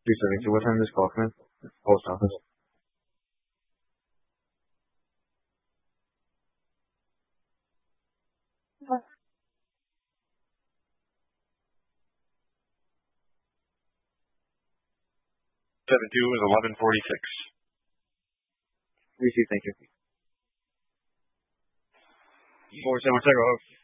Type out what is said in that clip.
372. What time is this call coming? Post office. 72 is 11:46. Received, thank you. 47 Montego.